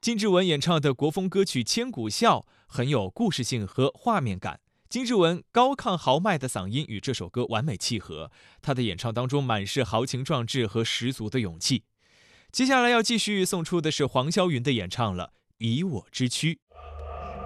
金志文演唱的国风歌曲《千古笑》很有故事性和画面感。金志文高亢豪迈的嗓音与这首歌完美契合，他的演唱当中满是豪情壮志和十足的勇气。接下来要继续送出的是黄霄云的演唱了《以我之躯》。